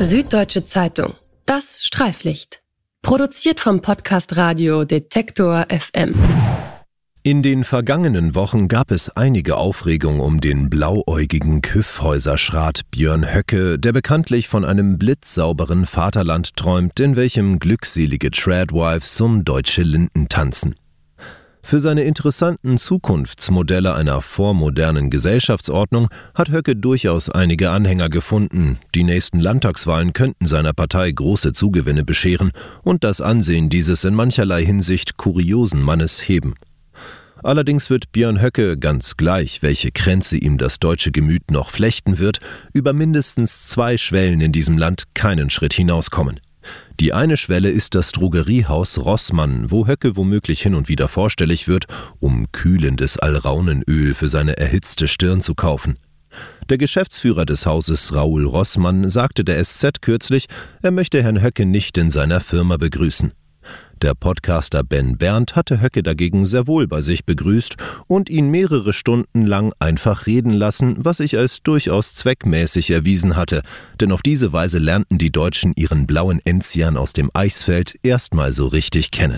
Süddeutsche Zeitung. Das Streiflicht. Produziert vom Podcast Radio Detektor FM. In den vergangenen Wochen gab es einige Aufregung um den blauäugigen Kyffhäuser-Schrat Björn Höcke, der bekanntlich von einem blitzsauberen Vaterland träumt, in welchem glückselige Tradwives um deutsche Linden tanzen. Für seine interessanten Zukunftsmodelle einer vormodernen Gesellschaftsordnung hat Höcke durchaus einige Anhänger gefunden. Die nächsten Landtagswahlen könnten seiner Partei große Zugewinne bescheren und das Ansehen dieses in mancherlei Hinsicht kuriosen Mannes heben. Allerdings wird Björn Höcke, ganz gleich, welche Kränze ihm das deutsche Gemüt noch flechten wird, über mindestens 2 Schwellen in diesem Land keinen Schritt hinauskommen. Die eine Schwelle ist das Drogeriehaus Rossmann, wo Höcke womöglich hin und wieder vorstellig wird, um kühlendes Alraunenöl für seine erhitzte Stirn zu kaufen. Der Geschäftsführer des Hauses, Raoul Rossmann, sagte der SZ kürzlich, er möchte Herrn Höcke nicht in seiner Firma begrüßen. Der Podcaster Ben Berndt hatte Höcke dagegen sehr wohl bei sich begrüßt und ihn mehrere Stunden lang einfach reden lassen, was sich als durchaus zweckmäßig erwiesen hatte, denn auf diese Weise lernten die Deutschen ihren blauen Enzian aus dem Eichsfeld erstmal so richtig kennen.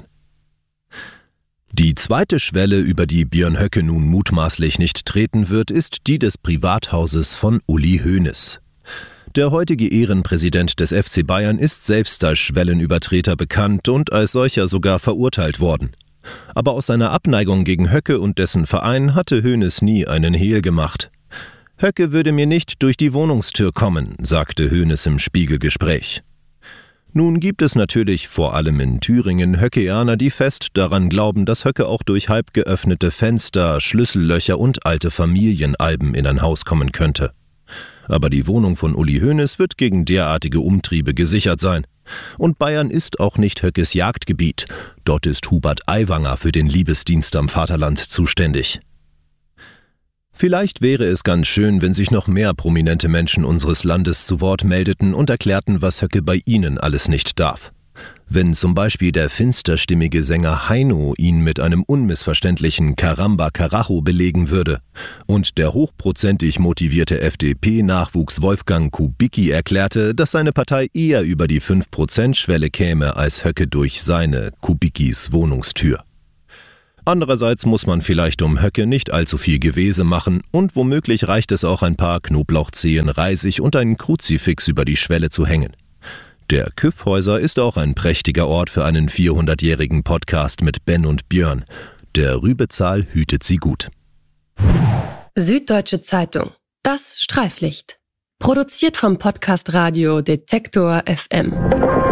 Die zweite Schwelle, über die Björn Höcke nun mutmaßlich nicht treten wird, ist die des Privathauses von Uli Hoeneß. Der heutige Ehrenpräsident des FC Bayern ist selbst als Schwellenübertreter bekannt und als solcher sogar verurteilt worden. Aber aus seiner Abneigung gegen Höcke und dessen Verein hatte Hoeneß nie einen Hehl gemacht. »Höcke würde mir nicht durch die Wohnungstür kommen«, sagte Hoeneß im Spiegelgespräch. Nun gibt es natürlich, vor allem in Thüringen, Höckeaner, die fest daran glauben, dass Höcke auch durch halb geöffnete Fenster, Schlüssellöcher und alte Familienalben in ein Haus kommen könnte. Aber die Wohnung von Uli Hoeneß wird gegen derartige Umtriebe gesichert sein. Und Bayern ist auch nicht Höckes Jagdgebiet. Dort ist Hubert Aiwanger für den Liebesdienst am Vaterland zuständig. Vielleicht wäre es ganz schön, wenn sich noch mehr prominente Menschen unseres Landes zu Wort meldeten und erklärten, was Höcke bei ihnen alles nicht darf. Wenn zum Beispiel der finsterstimmige Sänger Heino ihn mit einem unmissverständlichen Caramba Carajo belegen würde und der hochprozentig motivierte FDP-Nachwuchs Wolfgang Kubicki erklärte, dass seine Partei eher über die 5%-Schwelle käme als Höcke durch seine, Kubickis, Wohnungstür. Andererseits muss man vielleicht um Höcke nicht allzu viel Gewese machen und womöglich reicht es auch ein paar Knoblauchzehen Reisig und einen Kruzifix über die Schwelle zu hängen. Der Kyffhäuser ist auch ein prächtiger Ort für einen 400-jährigen Podcast mit Ben und Björn. Der Rübezahl hütet sie gut. Süddeutsche Zeitung. Das Streiflicht. Produziert vom Podcast Radio Detektor FM.